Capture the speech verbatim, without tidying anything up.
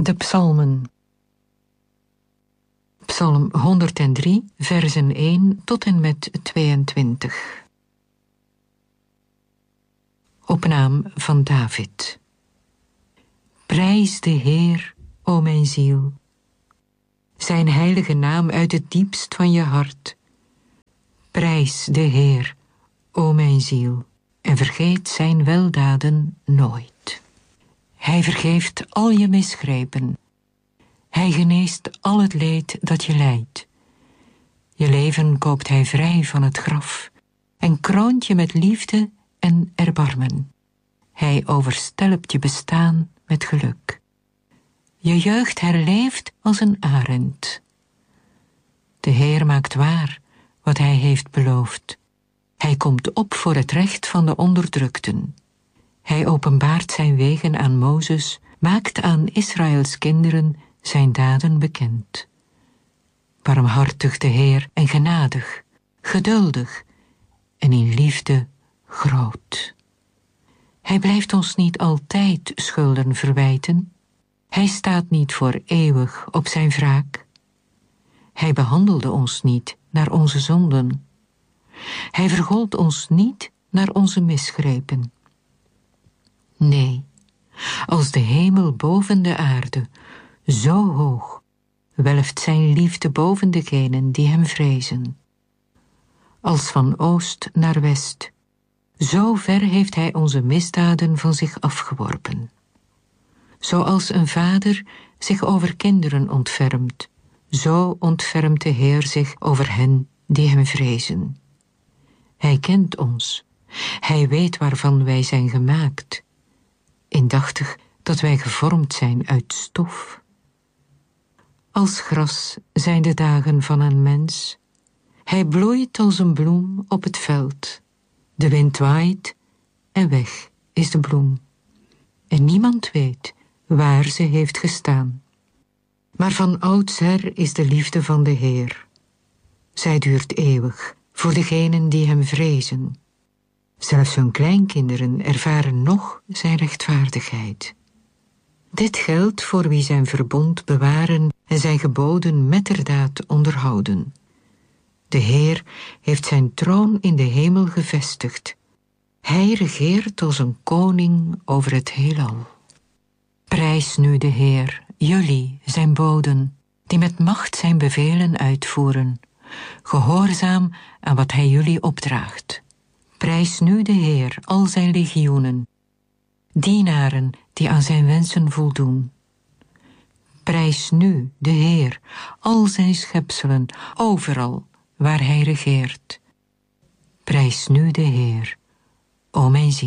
De psalmen. Psalm honderddrie, versen één tot en met tweeëntwintig. Op naam van David. Prijs de Heer, o mijn ziel. Zijn heilige naam uit het diepst van je hart. Prijs de Heer, o mijn ziel, en vergeet zijn weldaden nooit. Hij vergeeft al je misgrepen. Hij geneest al het leed dat je lijdt. Je leven koopt hij vrij van het graf en kroont je met liefde en erbarmen. Hij overstelpt je bestaan met geluk. Je jeugd herleeft als een arend. De Heer maakt waar wat hij heeft beloofd. Hij komt op voor het recht van de onderdrukten. Hij openbaart zijn wegen aan Mozes, maakt aan Israëls kinderen zijn daden bekend. Barmhartig de Heer en genadig, geduldig en in liefde groot. Hij blijft ons niet altijd schulden verwijten. Hij staat niet voor eeuwig op zijn wraak. Hij behandelde ons niet naar onze zonden. Hij vergolt ons niet naar onze misgrepen. Nee, als de hemel boven de aarde, zo hoog, welft zijn liefde boven degenen die hem vrezen. Als van oost naar west, zo ver heeft hij onze misdaden van zich afgeworpen. Zoals een vader zich over kinderen ontfermt, zo ontfermt de Heer zich over hen die hem vrezen. Hij kent ons, hij weet waarvan wij zijn gemaakt, indachtig dat wij gevormd zijn uit stof. Als gras zijn de dagen van een mens. Hij bloeit als een bloem op het veld. De wind waait en weg is de bloem. En niemand weet waar ze heeft gestaan. Maar van oudsher is de liefde van de Heer. Zij duurt eeuwig voor degenen die hem vrezen. Zelfs hun kleinkinderen ervaren nog zijn rechtvaardigheid. Dit geldt voor wie zijn verbond bewaren en zijn geboden metterdaad onderhouden. De Heer heeft zijn troon in de hemel gevestigd. Hij regeert als een koning over het heelal. Prijs nu de Heer, jullie, zijn boden, die met macht zijn bevelen uitvoeren, gehoorzaam aan wat hij jullie opdraagt. Prijs nu de Heer, al zijn legioenen, dienaren die aan zijn wensen voldoen. Prijs nu de Heer, al zijn schepselen, overal waar hij regeert. Prijs nu de Heer, o mijn ziel.